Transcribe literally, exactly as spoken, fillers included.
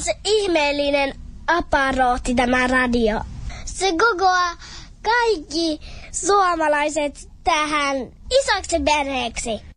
se ihmeellinen aparootti, tämä radio. Se kokoaa kaikki suomalaiset tähän isoksi perheeksi.